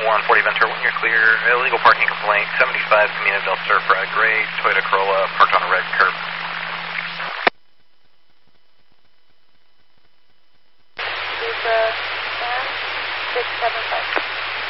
140 Ventura, when you're clear. Illegal parking complaint, 75 Camino del Sur, gray Toyota Corolla, parked on a red curb. Lisa, 675.